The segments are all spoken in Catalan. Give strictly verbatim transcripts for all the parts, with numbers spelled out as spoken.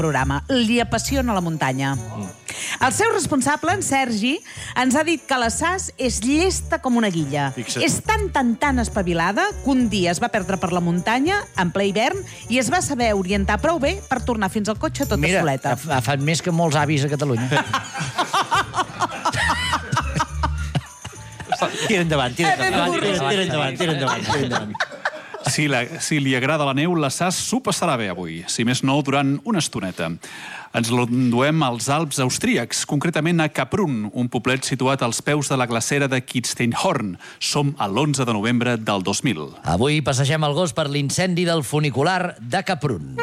programa. Li apassiona la muntanya. El seu responsable, en Sergi, ens ha dit que la Sas és llesta com una guilla. Fixa't. És tan, tan, tan espavilada que un dia es va perdre per la muntanya, en ple hivern, i es va saber orientar prou bé per tornar fins al cotxe tota Mira, soleta. ha, ha fet més que molts avis a Catalunya. Tira endavant, tira endavant, tira endavant, tira endavant, tira endavant. Si, la, si li agrada la neu, la Sas s'ho passarà bé avui, si més no, durant una estoneta. Ens l'enduem als Alps austríacs, concretament a Kaprun, un poblet situat als peus de la glacera de Kitzsteinhorn. Som a l'onze de novembre del dos mil. Avui passegem el gos per l'incendi del funicular de Kaprun.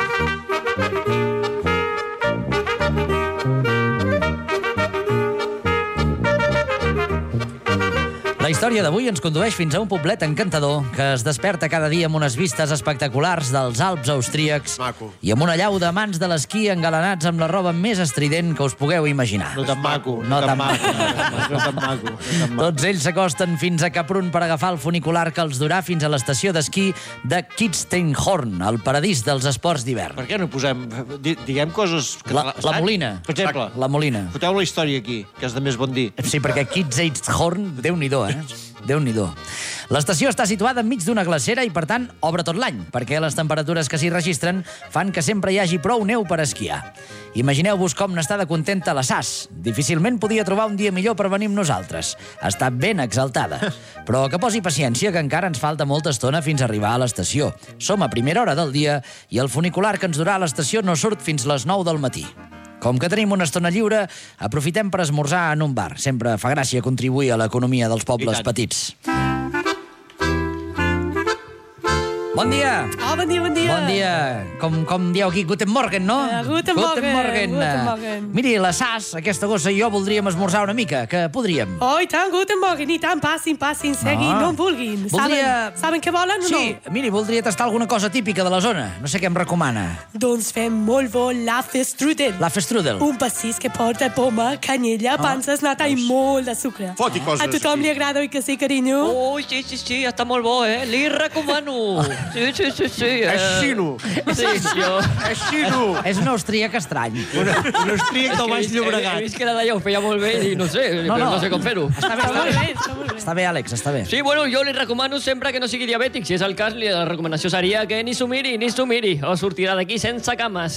La història d'avui ens condueix fins a un poblet encantador que es desperta cada dia amb unes vistes espectaculars dels Alps austríacs Maco. i amb una llau de mans de l'esquí engalanats amb la roba més estrident que us pugueu imaginar. No tan maco. No tan maco. No tan maco. Tots ells s'acosten fins a Kaprun per agafar el funicular que els durà fins a l'estació d'esquí de Kitzsteinhorn, el paradís dels esports d'hivern. Per què no posem... di- Diguem coses... que- La- la saps? Molina. Per exemple, La Molina. foteu la història aquí, que és de més bon dir. Sí, perquè Kitzsteinhorn, Déu-n'hi-do, eh? Déu-n'hi-do. L'estació està situada enmig d'una glacera i, per tant, obre tot l'any, perquè les temperatures que s'hi registren fan que sempre hi hagi prou neu per esquiar. Imagineu-vos com n'està de contenta la Sas. Difícilment podia trobar un dia millor per venir amb nosaltres. Està ben exaltada. Però que posi paciència, que encara ens falta molta estona fins a arribar a l'estació. Som a primera hora del dia i el funicular que ens durà a l'estació no surt fins les nou del matí. Com que tenim una estona lliure, aprofitem per esmorzar en un bar. Sempre fa gràcia contribuir a l'economia dels pobles petits. Bon dia! Oh, bon dia, bon dia. Bon dia. Com, com dieu aquí, Guten Morgen, no? Eh, guten Morgen, Morgen. guten Morgen. Miri, la Sas, aquesta gossa i jo voldríem esmorzar una mica, que podríem. Oh, i tant, guten morgen, i tant, passin, passin, seguin, Ah. no en vulguin. Voldria- Saben, saben què volen o Sí, no? miri, voldria tastar alguna cosa típica de la zona. No sé què em recomana. Doncs fem molt bo la festrudel. La festrudel. Un pastís que porta poma, canyella, panses, nata i molt de sucre. Foti coses A tothom aquí. li agrada, oi que sí, carinyo? Oh, sí, sí, sí, està molt bo, eh? Li recomano. Sí, sí, sí, sí. Eh... És xino. Sí, jo... És xino. És un austríac estrany. Un austríac del Baix He Llobregat. vist que la Laia ho feia molt bé i no sé, no, però no sé com fer-ho. Està bé, Està està molt bé. bé, està molt bé. Està bé, Àlex, està bé. Sí, bueno, jo li recomano sempre que no sigui diabètic. Si és el cas, la recomanació seria que ni s'ho miri, ni s'ho miri. O sortirà d'aquí sense cames.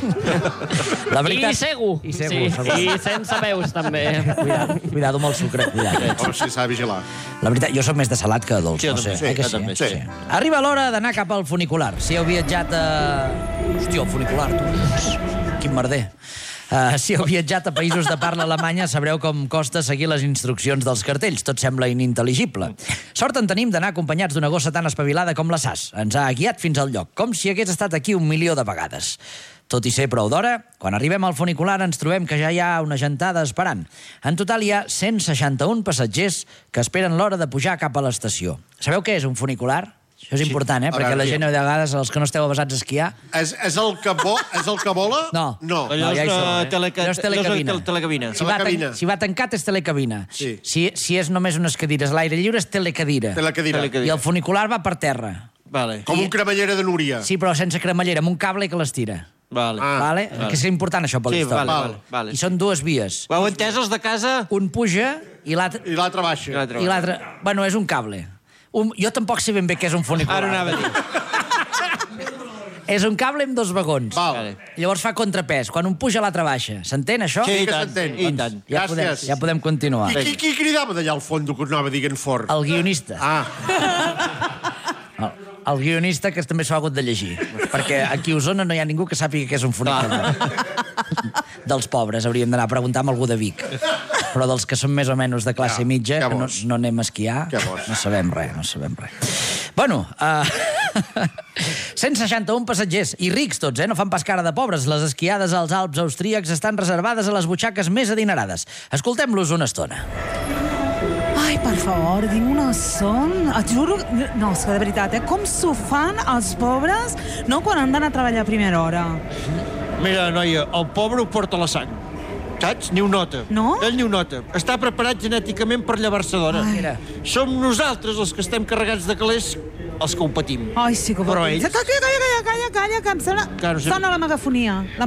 La veritat... I segur. I segur, sí. segur. I sense peus, també. Cuidado, cuidado amb el sucre, cuidado. Oh, sí, s'ha de vigilar. La veritat, jo sóc més de salat que de dolç, Sí, jo no sé. també, eh que jo també, eh? sí. Arriba l'hora d'anar cap al funicular. Si heu viatjat a... Hòstia, el funicular, tu. Quin merder. Uh, si heu viatjat a països de parla alemanya, sabreu com costa seguir les instruccions dels cartells. Tot sembla inintel·ligible. Sort en tenim d'anar acompanyats d'una gossa tan espavilada com la Sas. Ens ha guiat fins al lloc, com si hagués estat aquí un milió de vegades. Tot i ser prou d'hora, quan arribem al funicular ens trobem que ja hi ha una gentada esperant. En total hi ha cent seixanta-un passatgers que esperen l'hora de pujar cap a l'estació. Sabeu què és un funicular? Això és important, eh? A Perquè veure, la sí. gent, de vegades, els que no esteu avasats a esquiar... És, és, el que vo, és el que vola? No. No. Allò No, ja hi és som, de eh? teleca... Allò és telecabina. allò és de telecabina. Si va, tan... Telecabina. si va tancat és telecabina. Sí. Si, si és només unes cadires a l'aire lliure és telecadira. Té la cadira. Telecadira. I el funicular va per terra. Vale. Com un cremallera de Núria. Sí, però sense cremallera, amb un cable que les tira. Vale. Ah. Vale? Que és important, això, per Sí, l'història. vale, vale, vale. I són dues vies. Ho heu entès, els de casa? Un puja i l'altre... I l'altre baixa. L'altre. I l'altre... Bueno, és un cable. Un... Jo tampoc sé ben bé què és un funicular. Ara anava a dir. És un cable amb dos vagons. Val. Llavors fa contrapès. Quan un puja, l'altre baixa. S'entén, això? Sí, i que tant, s'entén. i tant. Ja podem, Gràcies. ja podem continuar. I qui, qui cridava d'allà al fons que anava dient fort? El guionista. Ah, El, el guionista que també s'ho ha hagut de llegir. Perquè aquí a Osona no hi ha ningú que sàpiga què és un funicular. Dels pobres, hauríem d'anar a preguntar amb algú de Vic. Però dels que són més o menys de classe Ja, mitja, què que no, vols? no anem a esquiar, Què vols? no sabem res, no sabem res. Bueno, uh, cent seixanta-un passatgers, i rics tots, eh? No fan pas cara de pobres. Les esquiades als Alps austríacs estan reservades a les butxaques més adinerades. Escoltem-los una estona. Ai, per favor, digui'm una son. Et juro... No, és que de veritat, eh? Com s'ho fan els pobres, no, quan han d'anar a treballar a primera hora? Mira, noia, el pobre ho porta a la sang. Saps? Ni ho nota. No? Ell ni ho nota. Està preparat genèticament per llevar-se d'hora. Mira. Som nosaltres els que estem carregats de calés els que ho patim. Ai, sí que ho Però patim. ells- Calla, calla, calla, calla, calla, que em sembla... Clar, no sé- Sona la megafonia. La